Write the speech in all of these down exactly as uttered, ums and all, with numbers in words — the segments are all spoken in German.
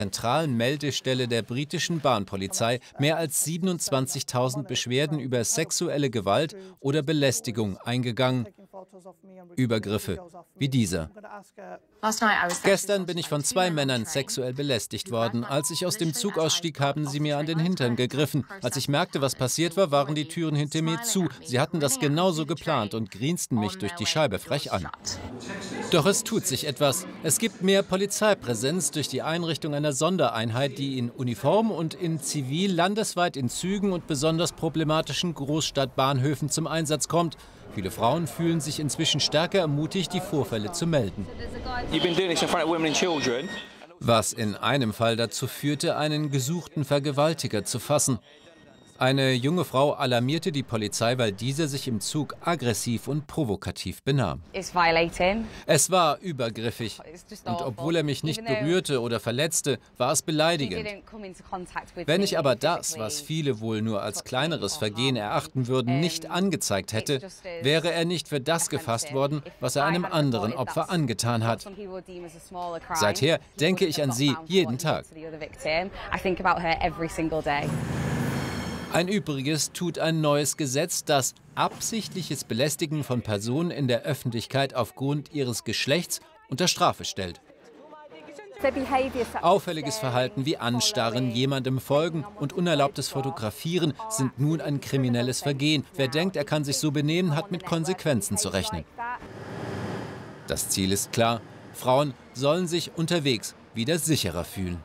zentralen Meldestelle der britischen Bahnpolizei mehr als siebenundzwanzigtausend Beschwerden über sexuelle Gewalt oder Belästigung eingegangen. Übergriffe wie dieser. Gestern bin ich von zwei Männern sexuell belästigt worden. Als ich aus dem Zug ausstieg, haben sie mir an den Hintern gegriffen. Als ich merkte, was passiert war, waren die Türen hinter mir zu. Sie hatten das genauso geplant und grinsten mich durch die Scheibe frech an. Doch es tut sich etwas. Es gibt mehr Polizeipräsenz durch die Einrichtung einer Sondereinheit, die in Uniform und in Zivil landesweit in Zügen und besonders problematischen Großstadtbahnhöfen zum Einsatz kommt. Viele Frauen fühlen sich inzwischen stärker ermutigt, die Vorfälle zu melden. Was in einem Fall dazu führte, einen gesuchten Vergewaltiger zu fassen. Eine junge Frau alarmierte die Polizei, weil dieser sich im Zug aggressiv und provokativ benahm. Es war übergriffig. Und obwohl er mich nicht berührte oder verletzte, war es beleidigend. Wenn ich aber das, was viele wohl nur als kleineres Vergehen erachten würden, nicht angezeigt hätte, wäre er nicht für das gefasst worden, was er einem anderen Opfer angetan hat. Seither denke ich an sie jeden Tag. Ein Übriges tut ein neues Gesetz, das absichtliches Belästigen von Personen in der Öffentlichkeit aufgrund ihres Geschlechts unter Strafe stellt. Auffälliges Verhalten wie Anstarren, jemandem folgen und unerlaubtes Fotografieren sind nun ein kriminelles Vergehen. Wer denkt, er kann sich so benehmen, hat mit Konsequenzen zu rechnen. Das Ziel ist klar: Frauen sollen sich unterwegs wieder sicherer fühlen.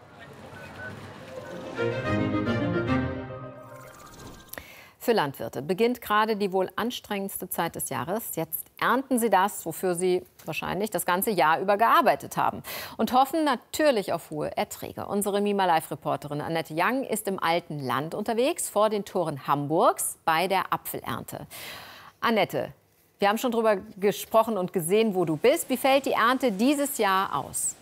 Für Landwirte beginnt gerade die wohl anstrengendste Zeit des Jahres. Jetzt ernten sie das, wofür sie wahrscheinlich das ganze Jahr über gearbeitet haben. Und hoffen natürlich auf hohe Erträge. Unsere Mima-Live-Reporterin Annette Young ist im alten Land unterwegs, vor den Toren Hamburgs, bei der Apfelernte. Annette, wir haben schon darüber gesprochen und gesehen, wo du bist. Wie fällt die Ernte dieses Jahr aus?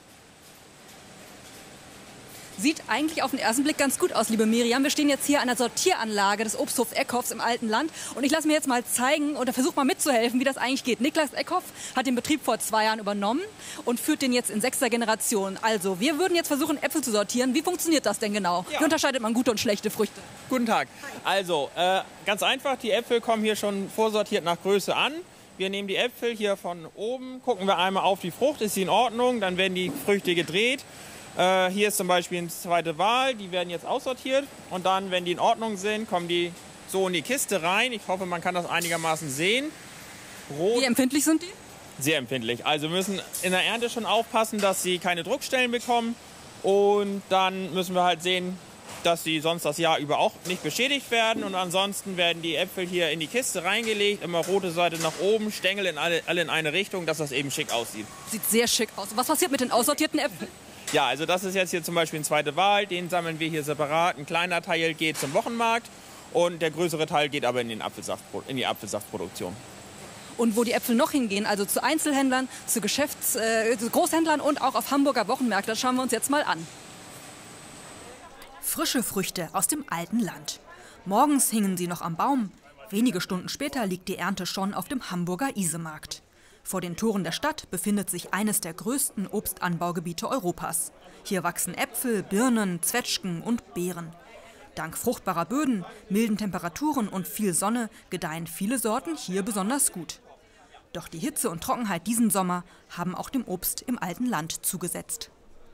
Sieht eigentlich auf den ersten Blick ganz gut aus, liebe Miriam. Wir stehen jetzt hier an der Sortieranlage des Obsthofs Eckhoffs im alten Land. Und ich lasse mir jetzt mal zeigen oder versuche mal mitzuhelfen, wie das eigentlich geht. Niklas Eckhoff hat den Betrieb vor zwei Jahren übernommen und führt den jetzt in sechster Generation. Also, wir würden jetzt versuchen, Äpfel zu sortieren. Wie funktioniert das denn genau? Ja. Wie unterscheidet man gute und schlechte Früchte? Guten Tag. Also, äh, ganz einfach, die Äpfel kommen hier schon vorsortiert nach Größe an. Wir nehmen die Äpfel hier von oben, gucken wir einmal auf die Frucht, ist sie in Ordnung, dann werden die Früchte gedreht. Äh, hier ist zum Beispiel eine zweite Wahl, die werden jetzt aussortiert und dann, wenn die in Ordnung sind, kommen die so in die Kiste rein. Ich hoffe, man kann das einigermaßen sehen. Rot. Wie empfindlich sind die? Sehr empfindlich. Also wir müssen in der Ernte schon aufpassen, dass sie keine Druckstellen bekommen und dann müssen wir halt sehen, dass sie sonst das Jahr über auch nicht beschädigt werden und ansonsten werden die Äpfel hier in die Kiste reingelegt, immer rote Seite nach oben, Stängel in alle, alle in eine Richtung, dass das eben schick aussieht. Sieht sehr schick aus. Was passiert mit den aussortierten Äpfeln? Ja, also das ist jetzt hier zum Beispiel eine zweite Wahl, den sammeln wir hier separat. Ein kleiner Teil geht zum Wochenmarkt und der größere Teil geht aber in, den Apfelsaft, in die Apfelsaftproduktion. Und wo die Äpfel noch hingehen, also zu Einzelhändlern, zu Geschäfts-, äh, zu Großhändlern und auch auf Hamburger Wochenmärkte, das schauen wir uns jetzt mal an. Frische Früchte aus dem alten Land. Morgens hingen sie noch am Baum. Wenige Stunden später liegt die Ernte schon auf dem Hamburger Isemarkt. Vor den Toren der Stadt befindet sich eines der größten Obstanbaugebiete Europas. Hier wachsen Äpfel, Birnen, Zwetschgen und Beeren. Dank fruchtbarer Böden, milden Temperaturen und viel Sonne gedeihen viele Sorten hier besonders gut. Doch die Hitze und Trockenheit diesen Sommer haben auch dem Obst im alten Land zugesetzt.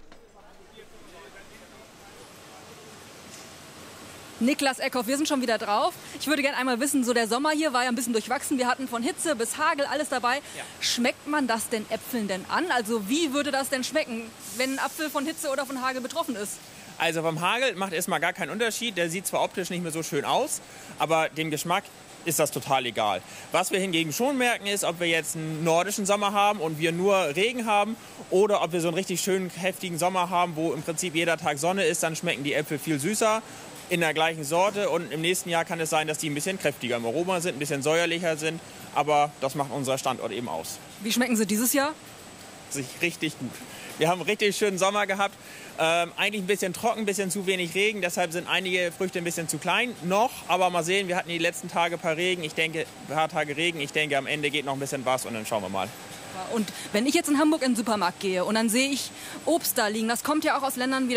Niklas Eckhoff, wir sind schon wieder drauf. Ich würde gerne einmal wissen, so der Sommer hier war ja ein bisschen durchwachsen. Wir hatten von Hitze bis Hagel alles dabei. Ja. Schmeckt man das den Äpfeln denn an? Also wie würde das denn schmecken, wenn ein Apfel von Hitze oder von Hagel betroffen ist? Also vom Hagel macht erstmal gar keinen Unterschied. Der sieht zwar optisch nicht mehr so schön aus, aber dem Geschmack ist das total egal. Was wir hingegen schon merken ist, ob wir jetzt einen nordischen Sommer haben und wir nur Regen haben oder ob wir so einen richtig schönen, heftigen Sommer haben, wo im Prinzip jeder Tag Sonne ist, dann schmecken die Äpfel viel süßer. In der gleichen Sorte und im nächsten Jahr kann es sein, dass die ein bisschen kräftiger im Aroma sind, ein bisschen säuerlicher sind, aber das macht unser Standort eben aus. Wie schmecken sie dieses Jahr? Sich richtig gut. Wir haben einen richtig schönen Sommer gehabt, ähm, eigentlich ein bisschen trocken, ein bisschen zu wenig Regen, deshalb sind einige Früchte ein bisschen zu klein noch, aber mal sehen, wir hatten die letzten Tage ein paar Regen, ich denke, ein paar Tage Regen, ich denke, am Ende geht noch ein bisschen was und dann schauen wir mal. Und wenn ich jetzt in Hamburg in den Supermarkt gehe und dann sehe ich Obst da liegen, das kommt ja auch aus Ländern wie